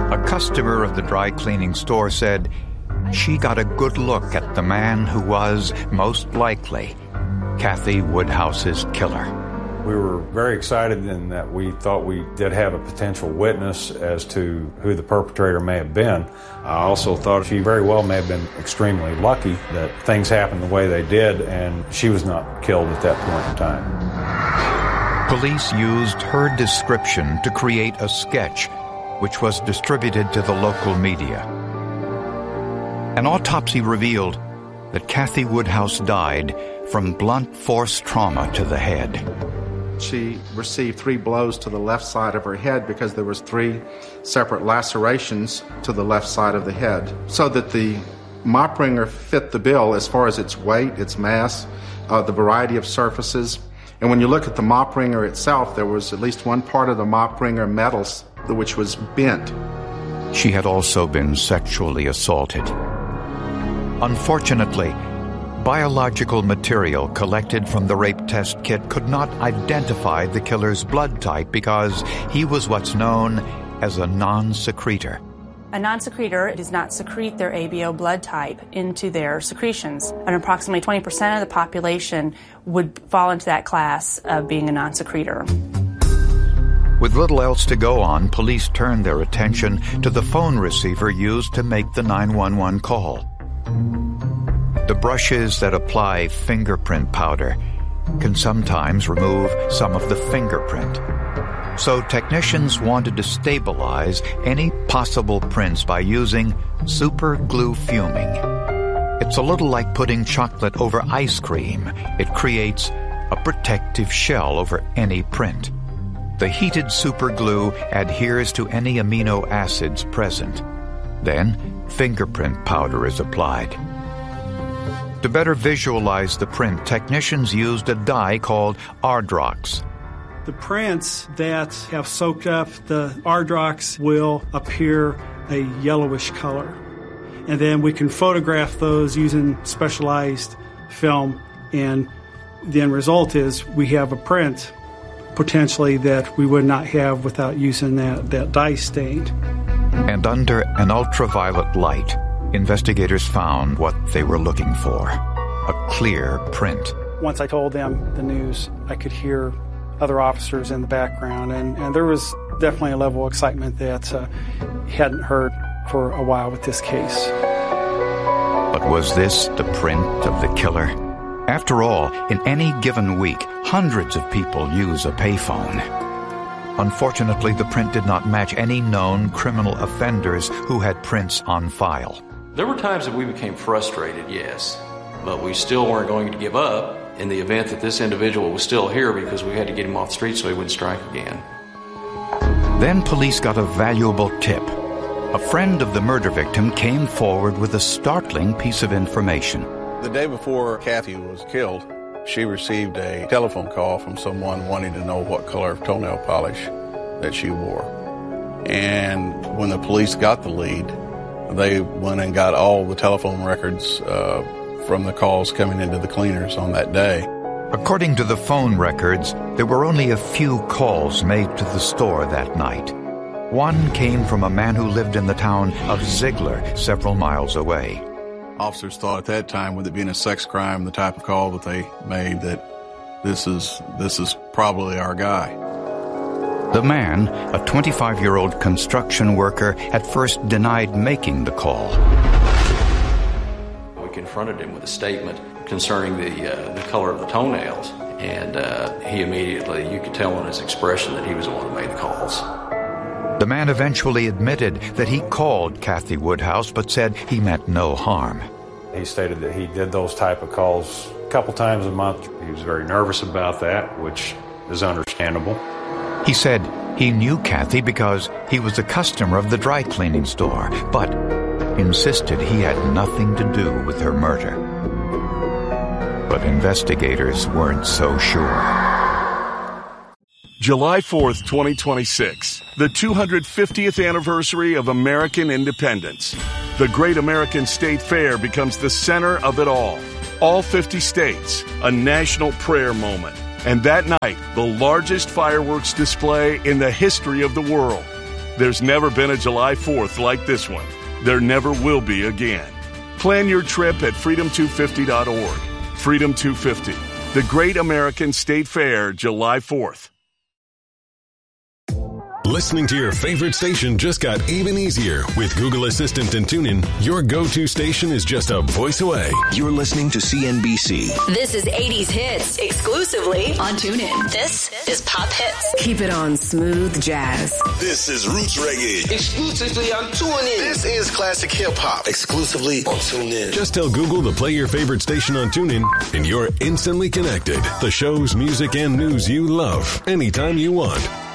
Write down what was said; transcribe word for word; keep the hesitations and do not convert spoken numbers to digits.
A customer of the dry cleaning store said she got a good look at the man who was, most likely, Kathy Woodhouse's killer. We were very excited in that we thought we did have a potential witness as to who the perpetrator may have been. I also thought she very well may have been extremely lucky that things happened the way they did and she was not killed at that point in time. Police used her description to create a sketch which was distributed to the local media. An autopsy revealed that Kathy Woodhouse died from blunt force trauma to the head. She received three blows to the left side of her head because there was three separate lacerations to the left side of the head. So that the mop wringer fit the bill as far as its weight, its mass, uh, the variety of surfaces. And when you look at the mop wringer itself, there was at least one part of the mop wringer metals which was bent. She had also been sexually assaulted. Unfortunately, biological material collected from the rape test kit could not identify the killer's blood type because he was what's known as a non-secretor. A non-secretor does not secrete their A B O blood type into their secretions, and approximately twenty percent of the population would fall into that class of being a non-secretor. With little else to go on, police turned their attention to the phone receiver used to make the nine one one call. The brushes that apply fingerprint powder can sometimes remove some of the fingerprint. So technicians wanted to stabilize any possible prints by using super glue fuming. It's a little like putting chocolate over ice cream. It creates a protective shell over any print. The heated super glue adheres to any amino acids present. Then, fingerprint powder is applied. To better visualize the print, technicians used a dye called Ardrox. The prints that have soaked up the Ardrox will appear a yellowish color. And then we can photograph those using specialized film, and the end result is we have a print potentially that we would not have without using that, that dye stain. And under an ultraviolet light, investigators found what they were looking for, a clear print. Once I told them the news, I could hear other officers in the background, and, and there was definitely a level of excitement that uh, hadn't heard for a while with this case. But was this the print of the killer? After all, in any given week, hundreds of people use a payphone. Unfortunately, the print did not match any known criminal offenders who had prints on file. There were times that we became frustrated, yes, but we still weren't going to give up in the event that this individual was still here because we had to get him off the street so he wouldn't strike again. Then police got a valuable tip. A friend of the murder victim came forward with a startling piece of information. The day before Kathy was killed, she received a telephone call from someone wanting to know what color of toenail polish that she wore. And when the police got the lead, they went and got all the telephone records uh, from the calls coming into the cleaners on that day. According to the phone records, there were only a few calls made to the store that night. One came from a man who lived in the town of Ziegler, several miles away. Officers thought at that time, with it being a sex crime, the type of call that they made, that this is this is probably our guy. The man, a twenty-five-year-old construction worker, at first denied making the call. We confronted him with a statement concerning the uh, the color of the toenails, and uh, he immediately, you could tell on his expression that he was the one who made the calls. The man eventually admitted that he called Kathy Woodhouse, but said he meant no harm. He stated that he did those type of calls a couple times a month. He was very nervous about that, which is understandable. He said he knew Kathy because he was a customer of the dry cleaning store, but insisted he had nothing to do with her murder. But investigators weren't so sure. July fourth, twenty twenty-six, the two hundred fiftieth anniversary of American independence. The Great American State Fair becomes the center of it all. All fifty states, a national prayer moment. And that night, the largest fireworks display in the history of the world. There's never been a July fourth like this one. There never will be again. Plan your trip at freedom two fifty dot org. Freedom two fifty, the Great American State Fair, July fourth. Listening to your favorite station just got even easier. With Google Assistant and TuneIn, your go-to station is just a voice away. You're listening to C N B C. This is eighties Hits, exclusively on TuneIn. This is Pop Hits. Keep it on smooth jazz. This is Roots Reggae, exclusively on TuneIn. This is Classic Hip Hop, exclusively on TuneIn. Just tell Google to play your favorite station on TuneIn, and you're instantly connected. The shows, music, and news you love, anytime you want.